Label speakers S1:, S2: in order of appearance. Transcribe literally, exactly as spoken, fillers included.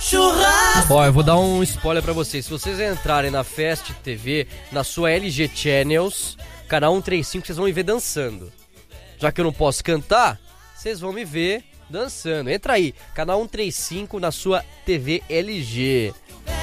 S1: churrasco.
S2: Ó, eu vou dar um spoiler pra vocês. Se vocês entrarem na Fast T V, na sua L G Channels, canal cento e trinta e cinco, vocês vão me ver dançando. Já que eu não posso cantar, vocês vão me ver dançando. Entra aí, canal cento e trinta e cinco na sua T V L G.